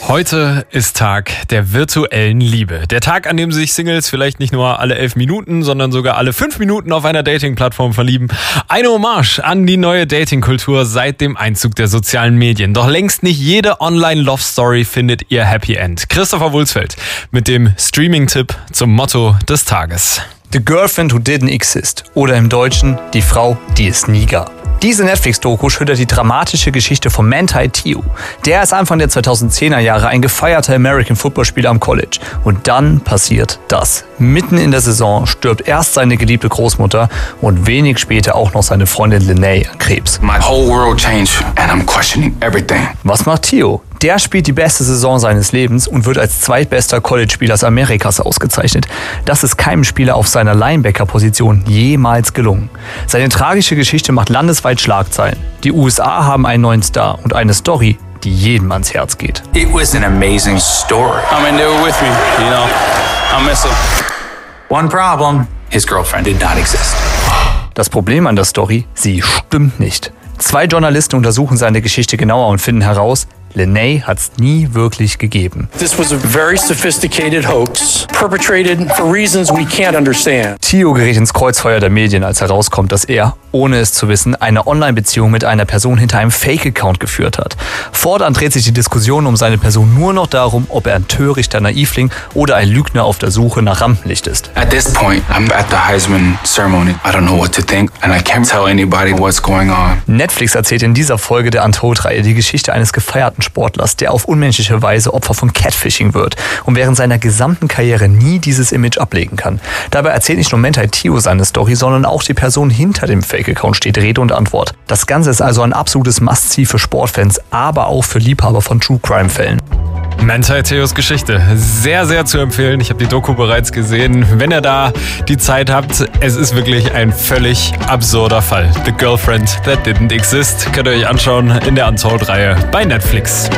Heute ist Tag der virtuellen Liebe. Der Tag, an dem sich Singles vielleicht nicht nur alle 11 Minuten, sondern sogar alle 5 Minuten auf einer Dating-Plattform verlieben. Eine Hommage an die neue Dating-Kultur seit dem Einzug der sozialen Medien. Doch längst nicht jede Online-Love-Story findet ihr Happy End. Christopher Wulsfeld mit dem Streaming-Tipp zum Motto des Tages. The Girlfriend Who Didn't Exist oder im Deutschen Die Frau, die es nie gab. Diese Netflix-Doku schildert die dramatische Geschichte von Manti Te'o. Der ist Anfang der 2010er Jahre ein gefeierter American-Football-Spieler am College. Und dann passiert das. Mitten in der Saison stirbt erst seine geliebte Großmutter und wenig später auch noch seine Freundin Lene an Krebs. My whole world changed and I'm questioning everything. Was macht Te'o? Der spielt die beste Saison seines Lebens und wird als zweitbester College-Spieler Amerikas ausgezeichnet. Das ist keinem Spieler auf seiner Linebacker-Position jemals gelungen. Seine tragische Geschichte macht landesweit Schlagzeilen. Die USA haben einen neuen Star und eine Story, die jedem ans Herz geht. It was an amazing story. I mean, they were with me, you know. I miss them. One problem, his girlfriend did not exist. Das Problem an der Story, sie stimmt nicht. 2 Journalisten untersuchen seine Geschichte genauer und finden heraus, Lene hat's nie wirklich gegeben. This was a very sophisticated hoax, perpetrated for reasons we can't understand. Te'o gerät ins Kreuzfeuer der Medien, als herauskommt, dass er, ohne es zu wissen, eine Online-Beziehung mit einer Person hinter einem Fake-Account geführt hat. Fortan dreht sich die Diskussion um seine Person nur noch darum, ob er ein törichter Naivling oder ein Lügner auf der Suche nach Rampenlicht ist. At this point, I'm at the Heisman ceremony. I don't know what to think and I can't tell anybody what's going on. Netflix erzählt in dieser Folge der Untold-Reihe die Geschichte eines gefeierten Sportlers, der auf unmenschliche Weise Opfer von Catfishing wird und während seiner gesamten Karriere nie dieses Image ablegen kann. Dabei erzählt nicht nur Manti Te'o seine Story, sondern auch die Person hinter dem Fake-Account steht Rede und Antwort. Das Ganze ist also ein absolutes Must-See für Sportfans, aber auch für Liebhaber von True-Crime-Fällen. Manti Te'os Geschichte. Sehr, sehr zu empfehlen. Ich habe die Doku bereits gesehen. Wenn ihr da die Zeit habt, es ist wirklich ein völlig absurder Fall. The Girlfriend That Didn't Exist. Könnt ihr euch anschauen in der Untold-Reihe bei Netflix.